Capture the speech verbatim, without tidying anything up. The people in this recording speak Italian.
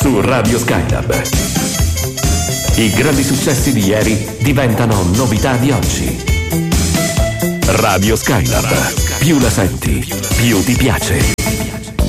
su Radio Skylab. I grandi successi di ieri diventano novità di oggi. Radio Skylab. Più la senti, più ti piace.